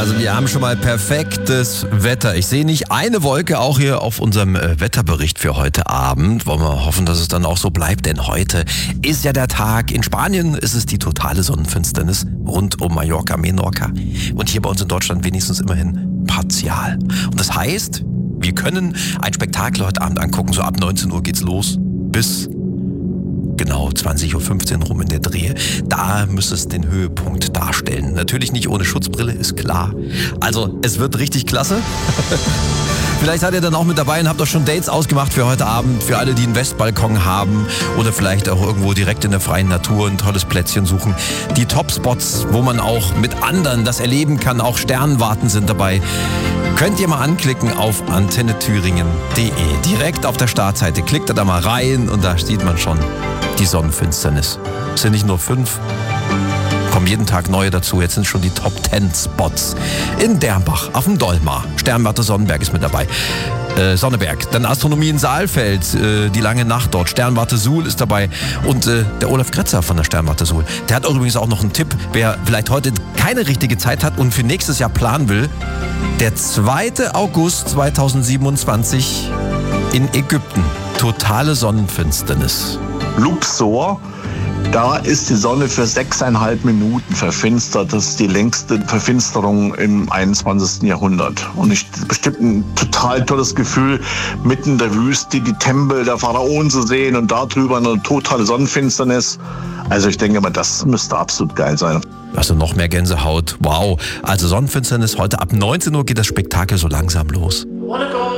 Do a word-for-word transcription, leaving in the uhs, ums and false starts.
Also wir haben schon mal perfektes Wetter. Ich sehe nicht eine Wolke, auch hier auf unserem äh, Wetterbericht für heute Abend. Wollen wir hoffen, dass es dann auch so bleibt, denn heute ist ja der Tag. In Spanien ist es die totale Sonnenfinsternis rund um Mallorca, Menorca. Und hier bei uns in Deutschland wenigstens immerhin partial. Und das heißt, wir können ein Spektakel heute Abend angucken. So ab neunzehn Uhr geht's los bis genau zwanzig Uhr fünfzehn rum in der Drehe. Da müsste es den Höhepunkt darstellen. Natürlich nicht ohne Schutzbrille, ist klar. Also es wird richtig klasse. Vielleicht seid ihr dann auch mit dabei und habt auch schon Dates ausgemacht für heute Abend, für alle, die einen Westbalkon haben oder vielleicht auch irgendwo direkt in der freien Natur ein tolles Plätzchen suchen. Die Top-Spots, wo man auch mit anderen das erleben kann, auch Sternwarten sind dabei. Könnt ihr mal anklicken auf antenne thüringen punkt de. Direkt auf der Startseite klickt ihr da mal rein und da sieht man schon die Sonnenfinsternis. Es sind nicht nur fünf, kommen jeden Tag neue dazu. Jetzt sind schon die Top zehn Spots. In Dernbach, auf dem Dolmar. Sternwarte Sonnenberg ist mit dabei. Äh, Sonneberg. Dann Astronomie in Saalfeld, äh, die lange Nacht dort. Sternwarte Suhl ist dabei. Und äh, der Olaf Kretzer von der Sternwarte Suhl. Der hat übrigens auch noch einen Tipp, wer vielleicht heute keine richtige Zeit hat und für nächstes Jahr planen will. Der zweite August zweitausendsiebenundzwanzig in Ägypten. Totale Sonnenfinsternis. Luxor, da ist die Sonne für sechseinhalb Minuten verfinstert. Das ist die längste Verfinsterung im einundzwanzigsten Jahrhundert. Und ich bestimmt ein total tolles Gefühl, mitten in der Wüste die Tempel der Pharaonen zu sehen und darüber eine totale Sonnenfinsternis. Also ich denke mal, das müsste absolut geil sein. Also noch mehr Gänsehaut. Wow. Also Sonnenfinsternis, heute ab neunzehn Uhr geht das Spektakel so langsam los.